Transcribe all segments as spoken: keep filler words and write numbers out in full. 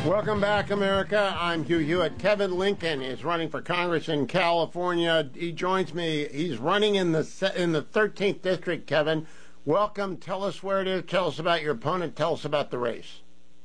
Welcome back, America. I'm Hugh Hewitt. Kevin Lincoln is running for Congress in California. He joins me. He's running in the in the thirteenth district. Kevin, welcome. Tell us where it is. Tell us about your opponent. Tell us about the race.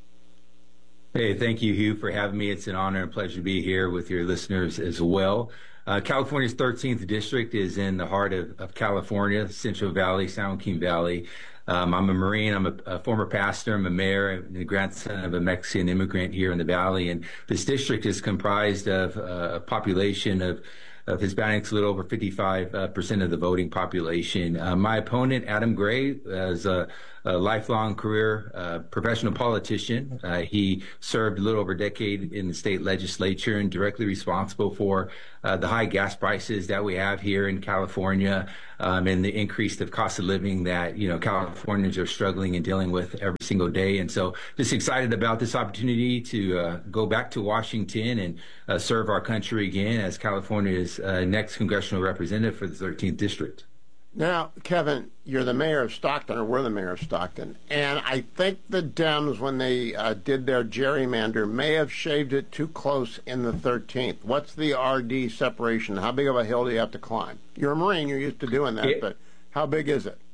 Hey, thank you, Hugh, for having me. It's an honor and pleasure to be here with your listeners as well. Uh, California's thirteenth district is in the heart of, of California, Central Valley, San Joaquin Valley. Um, I'm a Marine. I'm a, a former pastor. I'm a mayor, and the grandson of a Mexican immigrant here in the Valley. And this district is comprised of uh, a population of of Hispanics, a little over fifty-five percent of the voting population. Uh, my opponent, Adam Gray, is a, a lifelong career uh, professional politician. Uh, he served a little over a decade in the state legislature and directly responsible for uh, the high gas prices that we have here in California um, and the increase of cost of living that, you know, Californians are struggling and dealing with every single day. And so just excited about this opportunity to uh, go back to Washington and uh, serve our country again as California's uh, next congressional representative for the thirteenth district. Now, Kevin, you're the mayor of Stockton, or we're the mayor of Stockton, and I think the Dems, when they uh, did their gerrymander, may have shaved it too close in the thirteenth. What's the R D separation? How big of a hill do you have to climb? You're a Marine, you're used to doing that, it, but how big is it?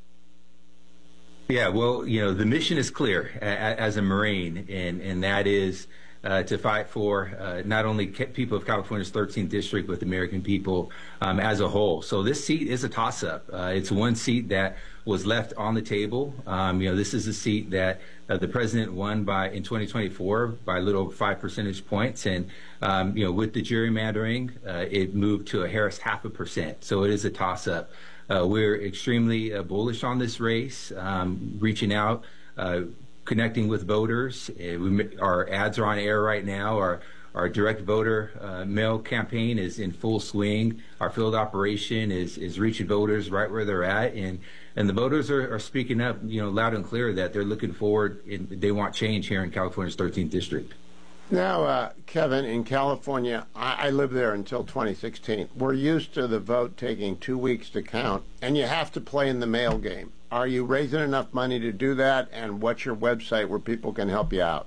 Yeah, well, you know, the mission is clear a, a, as a Marine, and, and that is Uh, to fight for uh, not only people of California's thirteenth district, but the American people um, as a whole. So this seat is a toss-up. Uh, it's one seat that was left on the table. Um, you know, this is a seat that uh, the president won by in twenty twenty-four by a little over five percentage points, and um, you know, with the gerrymandering, uh, it moved to a Harris half a percent. So it is a toss-up. Uh, we're extremely uh, bullish on this race, um, reaching out. Uh, connecting with voters. Uh, we, our ads are on air right now. Our, our direct voter uh, mail campaign is in full swing. Our field operation is, is reaching voters right where they're at. And, and the voters are, are speaking up, you know, loud and clear that they're looking forward and they want change here in California's thirteenth district. Now, uh, Kevin, in California, I, I lived there until twenty sixteen. We're used to the vote taking two weeks to count, and you have to play in the mail game. Are you raising enough money to do that, and what's your website where people can help you out?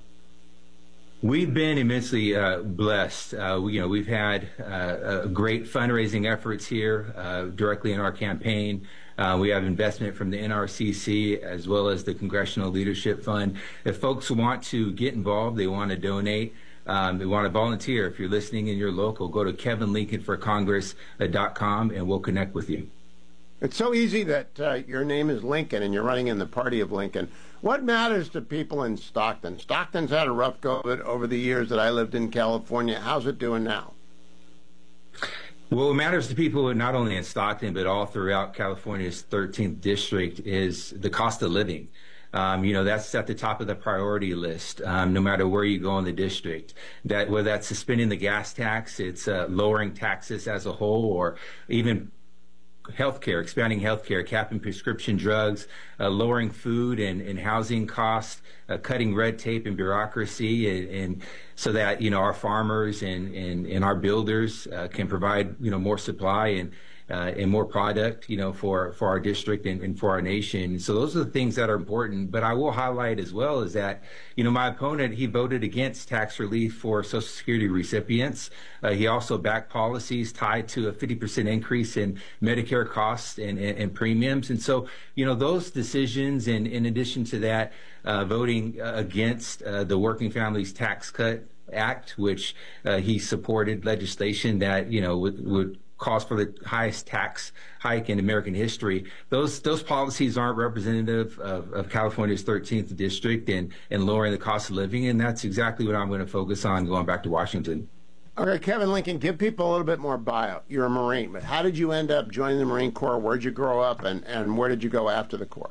We've been immensely uh, blessed. Uh, we, you know, we've had uh, great fundraising efforts here uh, directly in our campaign. Uh, we have investment from the N R C C as well as the Congressional Leadership Fund. If folks want to get involved, they want to donate, um, they want to volunteer, if you're listening in your local, go to kevin lincoln for congress dot com and we'll connect with you. It's so easy that uh, your name is Lincoln and you're running in the party of Lincoln. What matters to people in Stockton? Stockton's had a rough go of it over the years that I lived in California. How's it doing now? Well, what matters to people not only in Stockton, but all throughout California's thirteenth district is the cost of living. Um, you know, that's at the top of the priority list, um, no matter where you go in the district. That whether that's suspending the gas tax, it's uh, lowering taxes as a whole, or even healthcare, expanding healthcare, capping prescription drugs, uh, lowering food and, and housing costs, uh, cutting red tape and bureaucracy, and, and so that, you know, our farmers and, and, and our builders uh, can provide, you know, more supply and Uh, and more product, you know, for, for our district and, and for our nation. So those are the things that are important. But I will highlight as well is that, you know, my opponent, he voted against tax relief for Social Security recipients. Uh, he also backed policies tied to a fifty percent increase in Medicare costs and, and, and premiums. And so, you know, those decisions, and in addition to that, uh, voting against uh, the Working Families Tax Cut Act, which uh, he supported legislation that, you know, would, would calls for the highest tax hike in American history. Those those policies aren't representative of, of California's thirteenth district and, and lowering the cost of living, and that's exactly what I'm going to focus on going back to Washington. Okay, Kevin Lincoln, give people a little bit more bio. You're a Marine, but how did you end up joining the Marine Corps? Where'd you grow up, and, and where did you go after the Corps?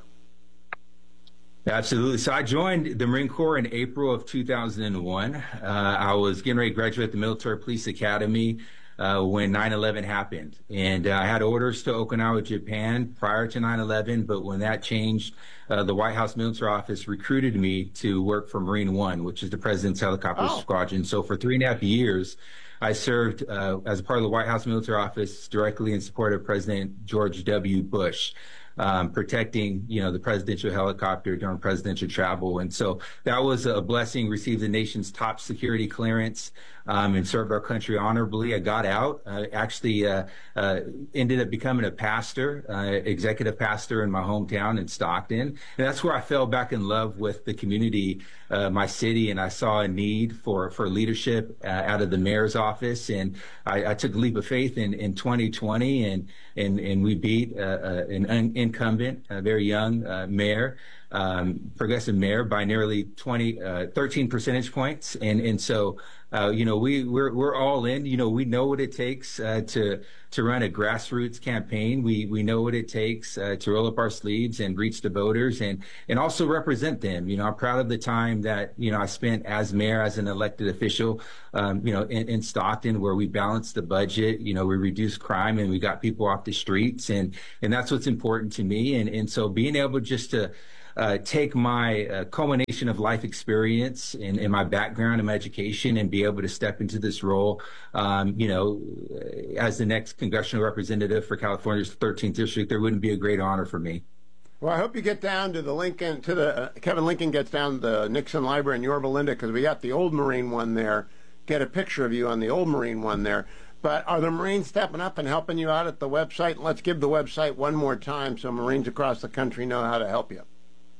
Absolutely. So I joined the Marine Corps in April of two thousand one. Uh, I was getting ready to graduate the Military Police Academy Uh, when nine eleven happened. And uh, I had orders to Okinawa, Japan prior to nine eleven, but when that changed, uh, the White House Military Office recruited me to work for Marine One, which is the President's Helicopter oh. Squadron. So for three and a half years, I served uh, as a part of the White House Military Office directly in support of President George W. Bush. um, protecting, you know, the presidential helicopter during presidential travel. And so that was a blessing, received the nation's top security clearance, um, and served our country honorably. I got out, uh, actually uh, uh, ended up becoming a pastor, uh, executive pastor in my hometown in Stockton. And that's where I fell back in love with the community, uh, my city, and I saw a need for, for leadership uh, out of the mayor's office. And I, I took a leap of faith in, in twenty twenty, and, and, and we beat uh, uh, an un- incumbent, a very young uh, mayor, um, progressive mayor, by nearly twenty, uh, thirteen percentage points. And, and so, uh, you know, we, we're, we're all in. You know, we know what it takes uh, to, to run a grassroots campaign. We, we know what it takes uh, to roll up our sleeves and reach the voters and, and also represent them. You know, I'm proud of the time that, you know, I spent as mayor, as an elected official, um, you know, in, in Stockton, where we balanced the budget. You know, we reduced crime and we got people off the streets. And, and that's what's important to me. And, and so being able just to, Uh, take my uh, culmination of life experience and, and my background and my education and be able to step into this role, um, you know, as the next congressional representative for California's thirteenth district, there wouldn't be a greater honor for me. Well, I hope you get down to the Lincoln, to the, uh, Kevin Lincoln gets down to the Nixon Library in Yorba Linda, because we got the old Marine one there. Get a picture of you on the old Marine one there. But are the Marines stepping up and helping you out at the website? Let's give the website one more time so Marines across the country know how to help you.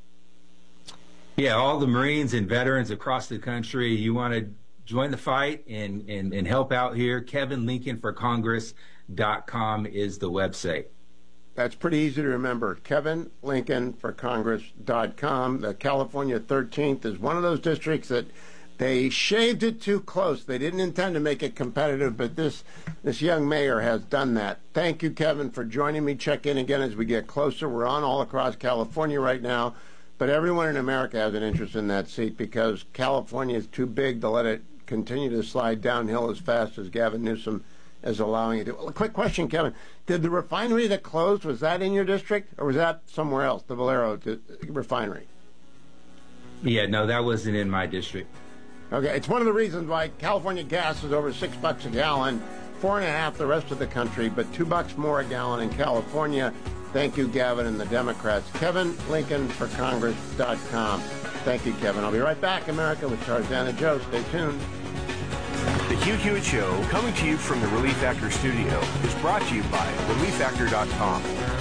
Yeah, all the Marines and veterans across the country, you want to join the fight and, and, and help out here, Kevin Lincoln for Congress dot com is the website. That's pretty easy to remember, Kevin Lincoln for Congress dot com. The California thirteenth is one of those districts that they shaved it too close. They didn't intend to make it competitive, but this this young mayor has done that. Thank you, Kevin, for joining me. Check in again as we get closer. We're on all across California right now. But everyone in America has an interest in that seat because California is too big to let it continue to slide downhill as fast as Gavin Newsom is allowing it to. Well, a quick question, Kevin. Did the refinery that closed, was that in your district or was that somewhere else, the Valero refinery? Yeah, no, that wasn't in my district. Okay, it's one of the reasons why California gas is over six bucks a gallon, four and a half the rest of the country, but two bucks more a gallon in California. Thank you, Gavin and the Democrats. Kevin Lincoln for Congress dot com. Thank you, Kevin. I'll be right back, America, with Tarzana Joe. Stay tuned. The Hugh Hewitt Show, coming to you from the Relief Factor studio, is brought to you by relief factor dot com.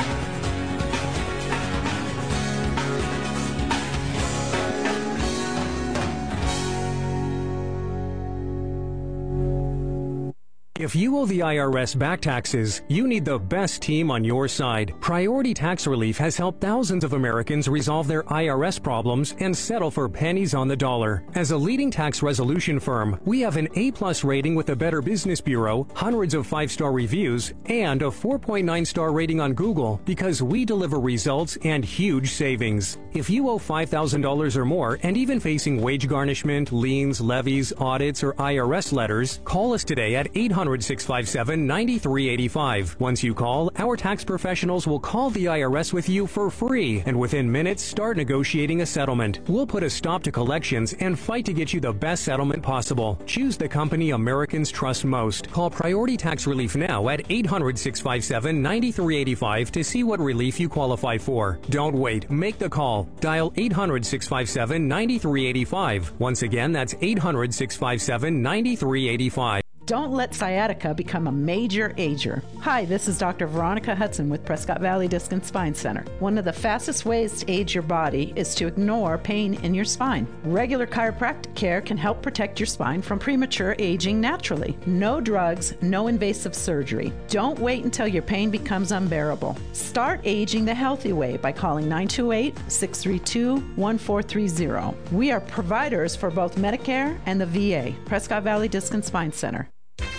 If you owe the I R S back taxes, you need the best team on your side. Priority Tax Relief has helped thousands of Americans resolve their I R S problems and settle for pennies on the dollar. As a leading tax resolution firm, we have an A-plus rating with the Better Business Bureau, hundreds of five-star reviews, and a four point nine star rating on Google because we deliver results and huge savings. If you owe five thousand dollars or more and even facing wage garnishment, liens, levies, audits, or I R S letters, call us today at eight hundred, six five seven, nine three eight five. Once you call, our tax professionals will call the I R S with you for free and within minutes start negotiating a settlement. We'll put a stop to collections and fight to get you the best settlement possible. Choose the company Americans trust most. Call Priority Tax Relief now at eight hundred, six five seven, nine three eight five to see what relief you qualify for. Don't wait. Make the call. Dial eight hundred, six five seven, nine three eight five. Once again, that's eight hundred, six five seven, nine three eight five. Don't let sciatica become a major ager. Hi, this is Doctor Veronica Hudson with Prescott Valley Disc and Spine Center. One of the fastest ways to age your body is to ignore pain in your spine. Regular chiropractic care can help protect your spine from premature aging naturally. No drugs, no invasive surgery. Don't wait until your pain becomes unbearable. Start aging the healthy way by calling nine two eight, six three two, one four three zero. We are providers for both Medicare and the V A. Prescott Valley Disc and Spine Center.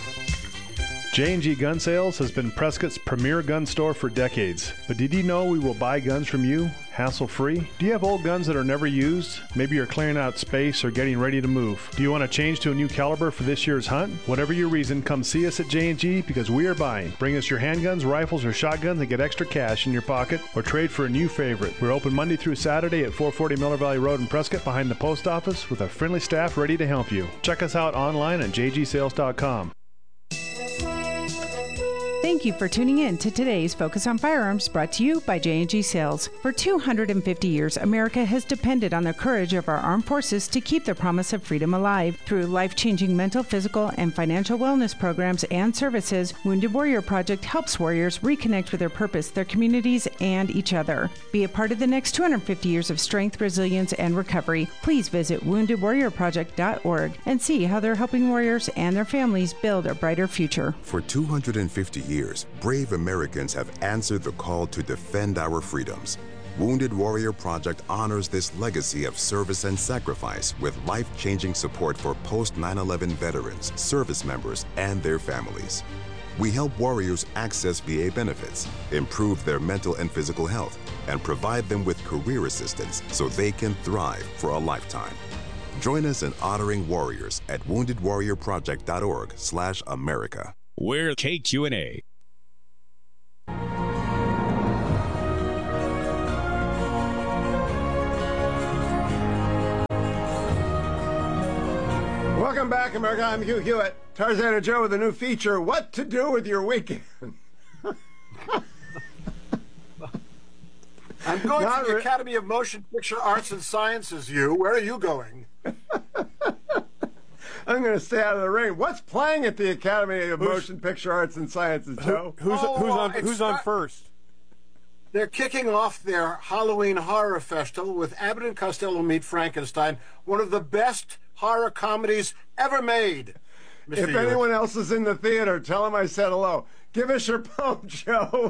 J and G Gun Sales has been Prescott's premier gun store for decades. But did you know we will buy guns from you, hassle-free? Do you have old guns that are never used? Maybe you're clearing out space or getting ready to move. Do you want to change to a new caliber for this year's hunt? Whatever your reason, come see us at J and G because we are buying. Bring us your handguns, rifles, or shotguns and get extra cash in your pocket or trade for a new favorite. We're open Monday through Saturday at four forty Miller Valley Road in Prescott behind the post office with a friendly staff ready to help you. Check us out online at j g sales dot com. Thank Thank you for tuning in to today's Focus on Firearms, brought to you by J and G Sales. For two hundred fifty years, America has depended on the courage of our armed forces to keep the promise of freedom alive. Through life-changing mental, physical, and financial wellness programs and services, Wounded Warrior Project helps warriors reconnect with their purpose, their communities, and each other. Be a part of the next two hundred fifty years of strength, resilience, and recovery. Please visit wounded warrior project dot org and see how they're helping warriors and their families build a brighter future. For two hundred fifty years, brave Americans have answered the call to defend our freedoms. Wounded Warrior Project honors this legacy of service and sacrifice with life-changing support for post nine eleven veterans, service members, and their families. We help warriors access V A benefits, improve their mental and physical health, and provide them with career assistance so they can thrive for a lifetime. Join us in honoring warriors at wounded warrior project dot org slash America. We're K Q and A. Welcome back, America. I'm Hugh Hewitt. Tarzana Joe with a new feature, What to Do with Your Weekend. I'm going Not to the re- Academy of Motion Picture Arts and Sciences, you. Where are you going? I'm going to stay out of the rain. What's playing at the Academy of who's, Motion Picture Arts and Sciences, Joe? Who, who's oh, who's uh, on who's on first? They're kicking off their Halloween Horror Festival with Abbott and Costello Meet Frankenstein, one of the best horror comedies ever made. Mister If Hewitt. anyone else is in the theater, tell them I said hello. Give us your poem, Joe.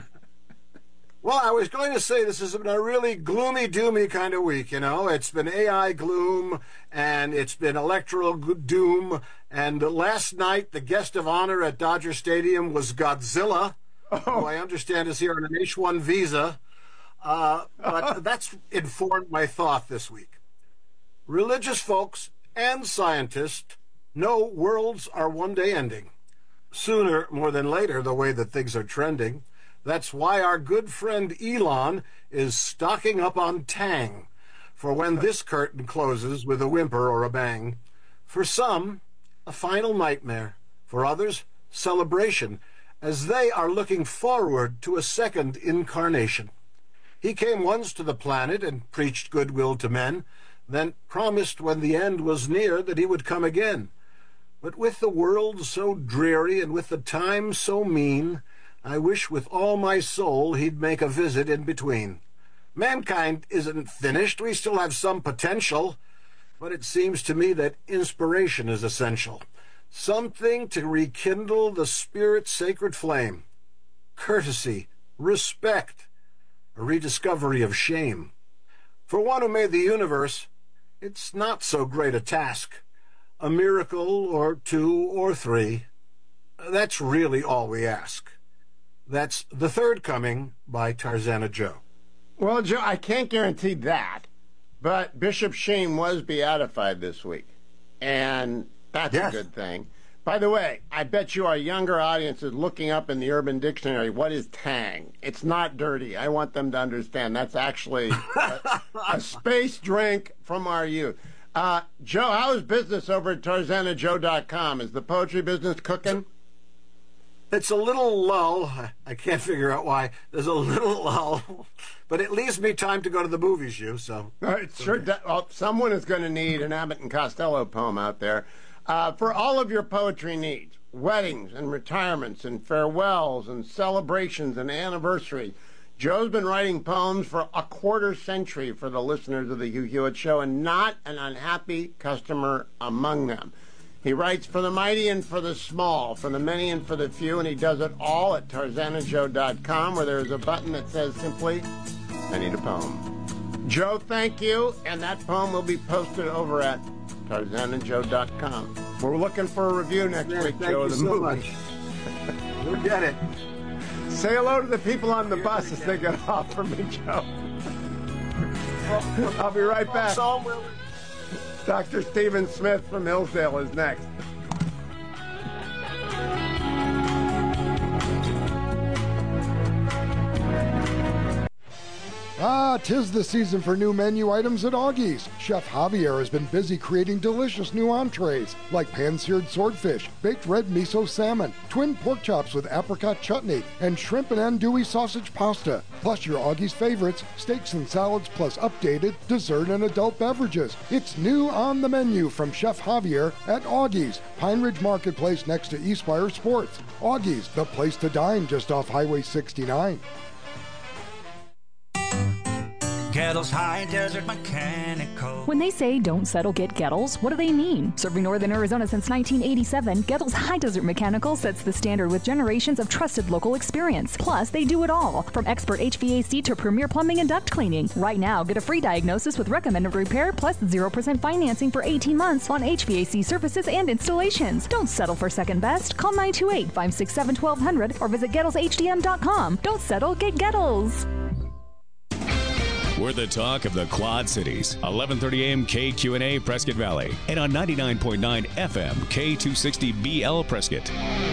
Well, I was going to say this has been a really gloomy, doomy kind of week, you know. It's been A I gloom, and it's been electoral doom. And last night, the guest of honor at Dodger Stadium was Godzilla, oh. who I understand is here on an H one visa. Uh, but that's informed my thought this week. Religious folks and scientists know worlds are one day ending. Sooner more than later, the way that things are trending. That's why our good friend Elon is stocking up on Tang for when this curtain closes with a whimper or a bang. For some, a final nightmare. For others, celebration, as they are looking forward to a second incarnation. He came once to the planet and preached goodwill to men, then promised when the end was near that he would come again. But with the world so dreary and with the time so mean, I wish with all my soul he'd make a visit in between. Mankind isn't finished. We still have some potential. But it seems to me that inspiration is essential. Something to rekindle the spirit's sacred flame. Courtesy, respect, a rediscovery of shame. For one who made the universe, it's not so great a task. A miracle or two or three. That's really all we ask. That's The Third Coming by Tarzana Joe. Well, Joe, I can't guarantee that, but Bishop Sheen was beatified this week, and that's yes. a good thing. By the way, I bet you our younger audience is looking up in the Urban Dictionary, what is Tang? It's not dirty. I want them to understand that's actually a, a space drink from our youth. Uh, Joe, how is business over at tarzana joe dot com? Is the poetry business cooking? It's a little lull. I can't figure out why. There's a little lull. But it leaves me time to go to the movies, you, so. All right, sure. Okay. Well, someone is going to need an Abbott and Costello poem out there. Uh, for all of your poetry needs, weddings and retirements and farewells and celebrations and anniversaries, Joe's been writing poems for a quarter century for the listeners of the Hugh Hewitt Show, and not an unhappy customer among them. He writes for the mighty and for the small, for the many and for the few, and he does it all at tarzana joe dot com, where there is a button that says simply, I need a poem. Joe, thank you, and that poem will be posted over at tarzana joe dot com. We're looking for a review next yeah, week, thank Joe, you of the so movie. Much. You'll get it. Say hello to the people on the bus as they get off from me, Joe. I'll be right back. Doctor Stephen Smith from Hillsdale is next. Ah, Ah, 'tis the season for new menu items at Augie's. Chef Javier has been busy creating delicious new entrees like pan-seared swordfish, baked red miso salmon, twin pork chops with apricot chutney, and shrimp and andouille sausage pasta. Plus your Augie's favorites, steaks and salads, plus updated dessert and adult beverages. It's new on the menu from Chef Javier at Augie's, Pine Ridge Marketplace next to Eastspire Sports. Augie's, the place to dine just off Highway sixty-nine. Gettles High Desert Mechanical. When they say don't settle, get Gettles, what do they mean? Serving northern Arizona since nineteen eighty-seven, Gettles High Desert Mechanical sets the standard with generations of trusted local experience. Plus, they do it all, from expert H V A C to premier plumbing and duct cleaning. Right now, get a free diagnosis with recommended repair plus zero percent financing for eighteen months on H V A C services and installations. Don't settle for second best. Call nine two eight, five six seven, one two zero zero or visit Gettles H D M dot com. Don't settle, get Gettles. We're the talk of the Quad Cities. eleven thirty a.m. K Q N A Prescott Valley. And on ninety-nine point nine F M K two sixty B L Prescott.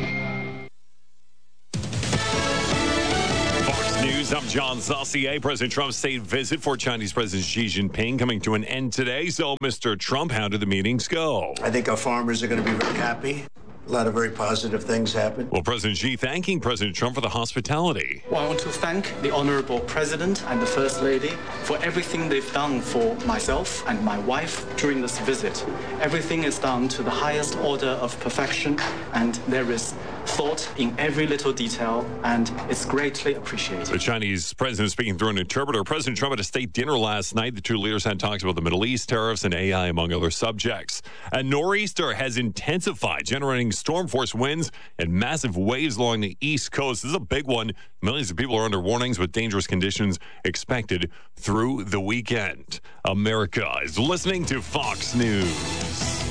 Fox News, I'm John Saucier. President Trump's state visit for Chinese President Xi Jinping coming to an end today. So, Mister Trump, how did the meetings go? I think our farmers are going to be very happy. A lot of very positive things happened. Well, President Xi thanking President Trump for the hospitality. Well, I want to thank the Honorable President and the First Lady for everything they've done for myself and my wife during this visit. Everything is done to the highest order of perfection, and there is thought in every little detail, and it's greatly appreciated. The Chinese president speaking through an interpreter. President Trump at a state dinner last night. The two leaders had talks about the Middle East, tariffs, and A I, among other subjects. A nor'easter has intensified, generating storm force winds and massive waves along the East Coast. This is a big one. Millions of people are under warnings with dangerous conditions expected through the weekend. America is listening to Fox News.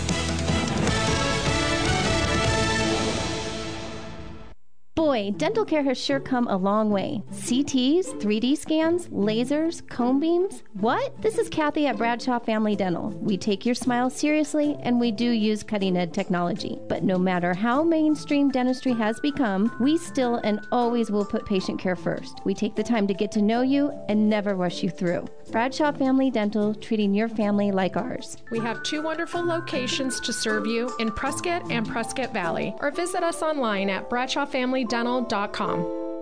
Boy, dental care has sure come a long way. C Ts, three D scans, lasers, cone beams. What? This is Kathy at Bradshaw Family Dental. We take your smile seriously, and we do use cutting-edge technology. But no matter how mainstream dentistry has become, we still and always will put patient care first. We take the time to get to know you and never rush you through. Bradshaw Family Dental, treating your family like ours. We have two wonderful locations to serve you in Prescott and Prescott Valley, or visit us online at bradshaw family dental dot com.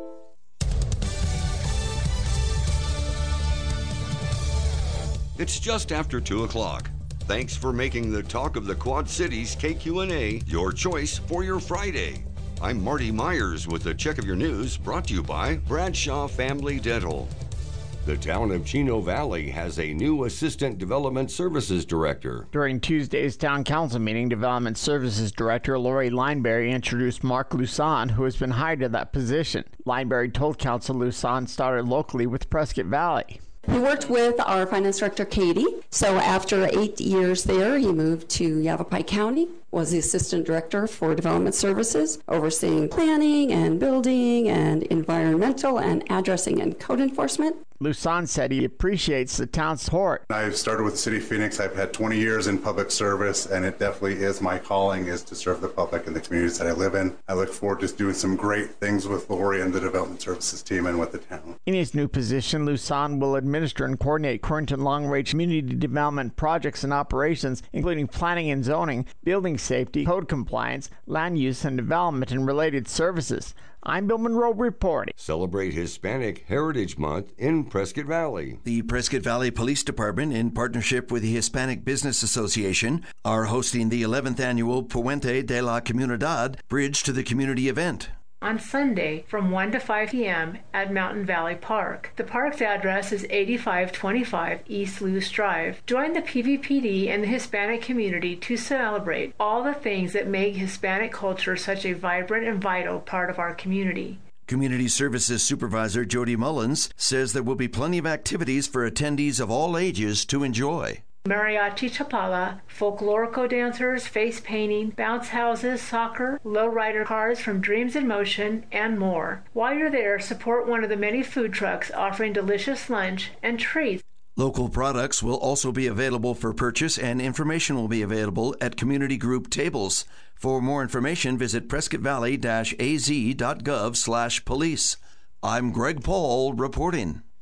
It's just after two o'clock. Thanks for making the Talk of the Quad Cities K Q N A your choice for your Friday. I'm Marty Myers with a check of your news brought to you by Bradshaw Family Dental. The town of Chino Valley has a new Assistant Development Services Director. During Tuesday's Town Council meeting, Development Services Director Lori Lineberry introduced Mark Lusan, who has been hired to that position. Lineberry told Council Lusan started locally with Prescott Valley. He worked with our finance director, Katie. So after eight years there, he moved to Yavapai County, was the assistant director for development services, overseeing planning and building and environmental and addressing and code enforcement. Lusan said he appreciates the town's support. I started with City of Phoenix. I've had twenty years in public service, and it definitely is my calling is to serve the public and the communities that I live in. I look forward to doing some great things with Lori and the development services team and with the town. In his new position, Lusan will administer and coordinate current and long-range community development projects and operations, including planning and zoning, building safety, code compliance, land use and development, and related services. I'm Bill Monroe reporting. Celebrate Hispanic Heritage Month in Prescott Valley. The Prescott Valley Police Department, in partnership with the Hispanic Business Association, are hosting the eleventh annual Puente de la Comunidad Bridge to the Community event. On Sunday from one to five p.m. at Mountain Valley Park. The park's address is eighty-five twenty-five East Luce Drive. Join the P V P D and the Hispanic community to celebrate all the things that make Hispanic culture such a vibrant and vital part of our community. Community Services Supervisor Jody Mullins says there will be plenty of activities for attendees of all ages to enjoy. Mariachi Chapala, folklorico dancers, face painting, bounce houses, soccer, lowrider cars from Dreams in Motion, and more. While you're there, support one of the many food trucks offering delicious lunch and treats. Local products will also be available for purchase, and information will be available at community group tables. For more information, visit prescott valley dash a z dot gov slash police. I'm Greg Paul reporting.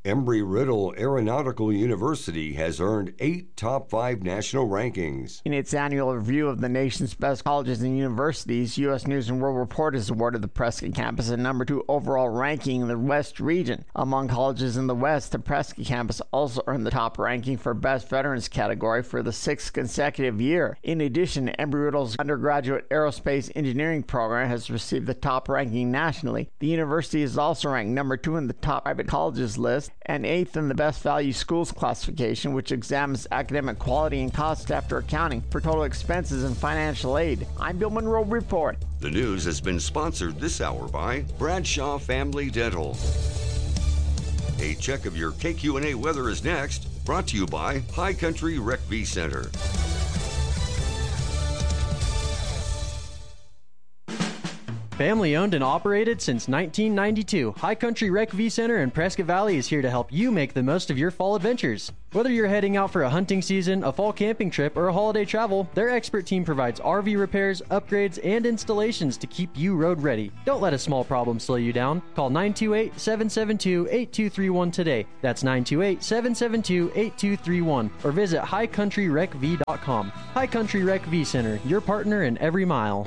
Embry-Riddle Aeronautical University has earned eight top five national rankings. In its annual review of the nation's best colleges and universities, U S News and World Report has awarded the Prescott campus a number two overall ranking in the West region. Among colleges in the West, the Prescott campus also earned the top ranking for Best Veterans category for the sixth consecutive year. In addition, Embry-Riddle's undergraduate aerospace engineering program has received the top ranking nationally. The university is also ranked number two in the top private colleges list and eighth in the Best Value Schools classification, which examines academic quality and cost after accounting for total expenses and financial aid. I'm Bill Monroe Report. The news has been sponsored this hour by Bradshaw Family Dental. A check of your K Q and A weather is next, brought to you by High Country Rec V Center. Family owned and operated since nineteen ninety-two, High Country Rec V Center in Prescott Valley is here to help you make the most of your fall adventures. Whether you're heading out for a hunting season, a fall camping trip, or a holiday travel, their expert team provides R V repairs, upgrades, and installations to keep you road ready. Don't let a small problem slow you down. Call nine two eight, seven seven two, eight two three one today. That's nine two eight, seven seven two, eight two three one. Or visit high country rec v dot com. High Country Rec V Center, your partner in every mile.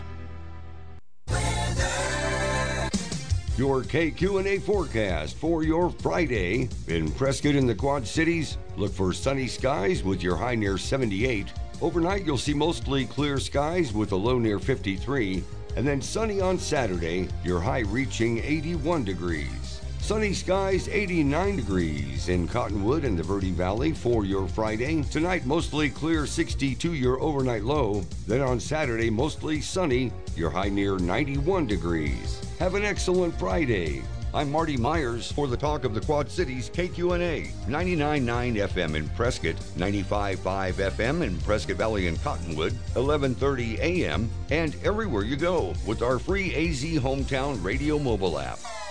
Your K Q and A forecast for your Friday. In Prescott and the Quad Cities, look for sunny skies with your high near seventy-eight. Overnight, you'll see mostly clear skies with a low near fifty-three. And then sunny on Saturday, your high reaching eighty-one degrees. Sunny skies, eighty-nine degrees in Cottonwood and the Verde Valley for your Friday. Tonight, mostly clear, sixty-two your overnight low. Then on Saturday, mostly sunny, your high near ninety-one degrees. Have an excellent Friday. I'm Marty Myers for the Talk of the Quad Cities K Q and A. ninety-nine point nine F M in Prescott, ninety-five point five F M in Prescott Valley and Cottonwood, eleven thirty A M, and everywhere you go with our free A Z Hometown Radio mobile app.